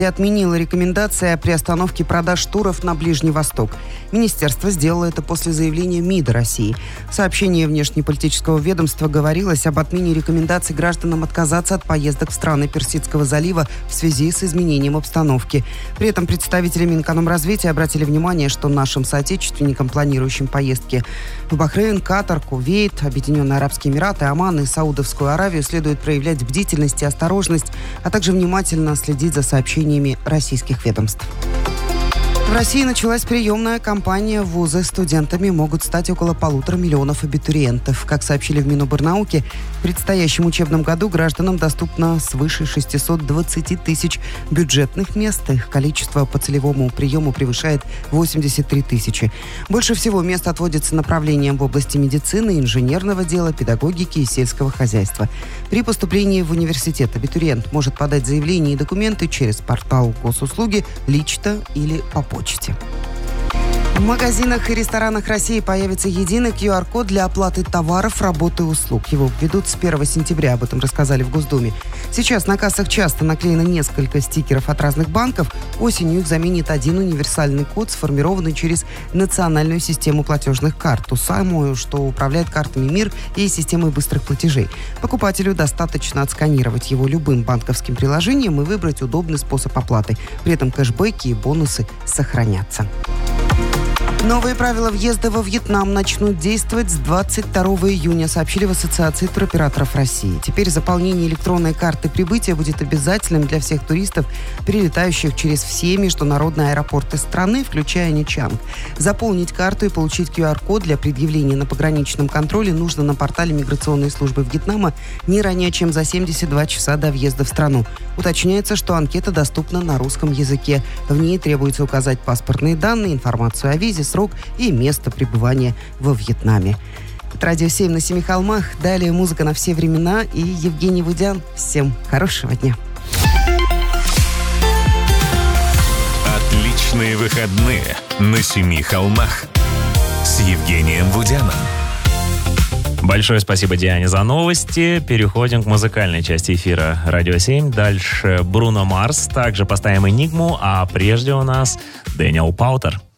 отменило рекомендации о приостановке продаж туров на Ближний Восток. Министерство сделало это после заявления МИДа России. В сообщении внешнеполитического ведомства говорилось об отмене рекомендаций гражданам отказаться от поездок в страны Персидского залива в связи с изменением обстановки. При этом представители Минэкономразвития обратили внимание, что нашим соотечественникам, планирующим поездки в Бахрейн, Катар, Кувейт, Объединенные Арабские Эмираты, Оман и Саудовскую Аравию, следует проявлять бдительность и осторожность, а также внимательно следить за сообщениями российских ведомств. В России началась приемная кампания в вузы. Студентами могут стать около 1,5 миллиона абитуриентов. Как сообщили в Миноборнауки, в предстоящем учебном году гражданам доступно свыше 620 тысяч бюджетных мест. Их количество по целевому приему превышает 83 тысячи. Больше всего мест отводится направлениям в области медицины, инженерного дела, педагогики и сельского хозяйства. При поступлении в университет абитуриент может подать заявление и документы через портал госуслуги лично или по почте. В магазинах и ресторанах России появится единый QR-код для оплаты товаров, работы и услуг. Его введут с 1 сентября, об этом рассказали в Госдуме. Сейчас на кассах часто наклеено несколько стикеров от разных банков. Осенью их заменит один универсальный код, сформированный через национальную систему платежных карт, ту самую, что управляет картами МИР и системой быстрых платежей. Покупателю достаточно отсканировать его любым банковским приложением и выбрать удобный способ оплаты. При этом кэшбэки и бонусы сохранятся. Новые правила въезда во Вьетнам начнут действовать с 22 июня, сообщили в Ассоциации туроператоров России. Теперь заполнение электронной карты прибытия будет обязательным для всех туристов, прилетающих через все международные аэропорты страны, включая Ничанг. Заполнить карту и получить QR-код для предъявления на пограничном контроле нужно на портале миграционной службы Вьетнама не ранее, чем за 72 часа до въезда в страну. Уточняется, что анкета доступна на русском языке. В ней требуется указать паспортные данные, информацию о визе, срок и место пребывания во Вьетнаме. Это Радио 7 на Семи холмах. Далее музыка на все времена и Евгений Вудян. Всем хорошего дня. Отличные выходные на Семи холмах с Евгением Вудяном. Большое спасибо Диане за новости. Переходим к музыкальной части эфира Радио 7. Дальше Бруно Марс. Также поставим «Энигму», а прежде у нас Дэниел Паутер.